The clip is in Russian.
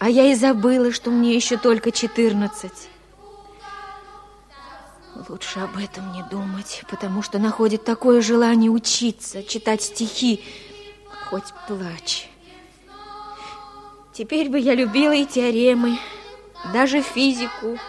А я и забыла, что мне еще только 14. Лучше об этом не думать, потому что находит такое желание учиться, читать стихи, хоть плачь. Теперь бы я любила и теоремы, даже физику.